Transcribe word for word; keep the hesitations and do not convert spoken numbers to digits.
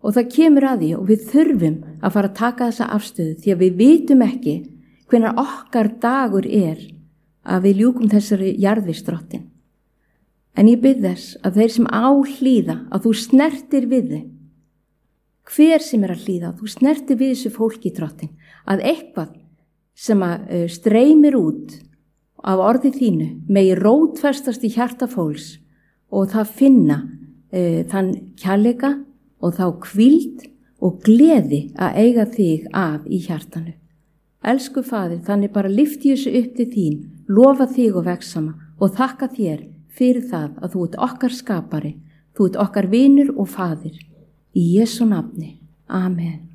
Og það kemur að því og við þurfum að fara að taka þessa afstöðu því að við vitum ekki hvenær okkar dagur er að við ljúkum þessari jarðvistdrottin. En ég bið þess að þeir sem á hlýða, að þú snertir við þig. Hver sem er að hlýða, þú snertir við þessu fólki drottin, að eitthvað sem að streymir út af orði þínu megi rótfestast í hjarta fólks og það finna uh, þann kærleika og þá hvíld og gleði að eiga þig að í hjartanu. Elsku Faðir, þannig bara lyfti þessu upp til þín, lofa þig og vegsama og þakka þér fyrir það að þú ert okkar skapari, þú ert okkar vinur og faðir. Í Jesú nafni. Amen.